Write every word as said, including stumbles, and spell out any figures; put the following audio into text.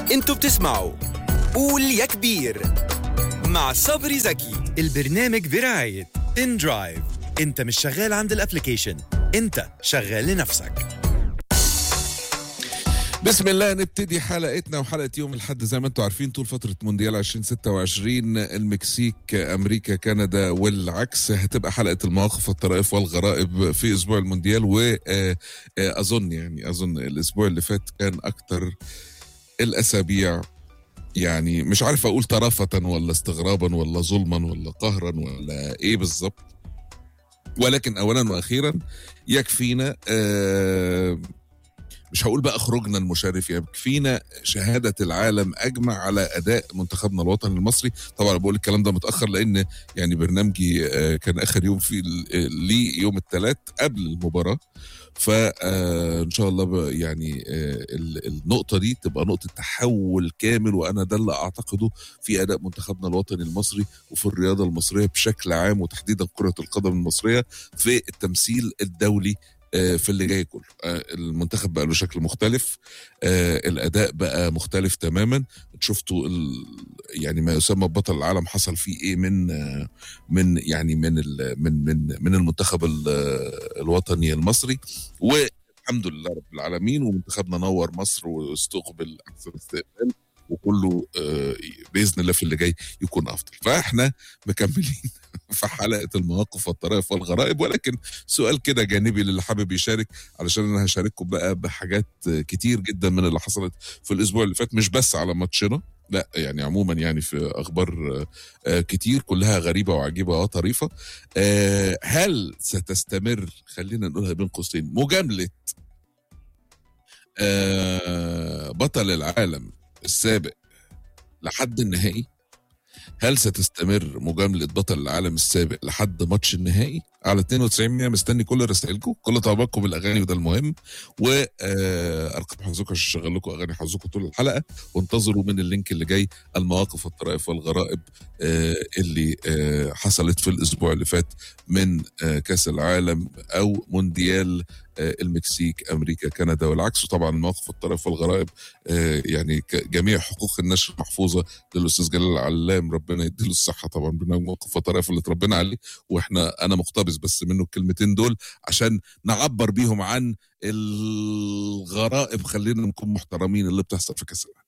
انتوا بتسمعوا قول يا كبير مع صبري زكي. البرنامج برعاية ان درايف. انت مش شغال عند الابليكيشن، انت شغال لنفسك. بسم الله. نبتدي حلقتنا وحلقة يوم الأحد زي ما انتم عارفين طول فترة مونديال عشرين ستة وعشرين المكسيك أمريكا كندا والعكس. هتبقى حلقة المواقف والطرائف والغرائب في أسبوع المونديال، وأظن يعني أظن الأسبوع اللي فات كان أكتر الأسابيع، يعني مش عارف أقول طرافة ولا استغرابا ولا ظلما ولا قهرا ولا إيه بالظبط، ولكن أولا وأخيرا يكفينا آه مش هقول بقى خروجنا المشرف، يكفينا شهادة العالم أجمع على أداء منتخبنا الوطني المصري. طبعا بقول الكلام ده متأخر لأن يعني برنامجي كان آخر يوم في لي يوم الثلاث قبل المباراة، فإن شاء الله يعني النقطة دي تبقى نقطة تحول كامل، وأنا ده اللي أعتقده في أداء منتخبنا الوطني المصري وفي الرياضة المصرية بشكل عام، وتحديدا كرة القدم المصرية في التمثيل الدولي في اللي جاي كله. المنتخب بقى له شكل مختلف، الاداء بقى مختلف تماما. شفتوا يعني ما يسمى ببطل العالم حصل فيه ايه من من يعني من من من من المنتخب الوطني المصري، والحمد لله رب العالمين. ومنتخبنا نور مصر واستقبل احسن استقبال، وكله باذن الله في اللي جاي يكون افضل. فاحنا مكملين في حلقه المواقف والطرائف والغرائب، ولكن سؤال كده جانبي للي حابب يشارك، علشان انا هشارككم بقى بحاجات كتير جدا من اللي حصلت في الاسبوع اللي فات، مش بس على ماتشنا، لا يعني عموما يعني في اخبار كتير كلها غريبه وعجيبه وطريفه. هل ستستمر، خلينا نقولها بين قوسين، مجامله بطل العالم السابق لحد النهائي؟ هل ستستمر مجاملة بطل العالم السابق لحد ماتش النهائي؟ على اتنين وتسعين مية مستني كل رسائلكم، كل طلباتكم بالاغاني، وده المهم. وارقام حظكم عشان اشغل لكم اغاني حظكم طول الحلقه، وانتظروا من اللينك اللي جاي المواقف والطرائف والغرائب اللي حصلت في الاسبوع اللي فات من كاس العالم او مونديال المكسيك امريكا كندا والعكس. وطبعا المواقف والطرائف والغرائب يعني جميع حقوق النشر محفوظه للاستاذ جلال العلام، ربنا يديله الصحه. طبعا بمواقف والطرائف اللي اتربينا عليه، واحنا انا مقتبس بس منه الكلمتين دول عشان نعبر بيهم عن الغرائب، خلينا نكون محترمين، اللي بتحصل في كاس العالم.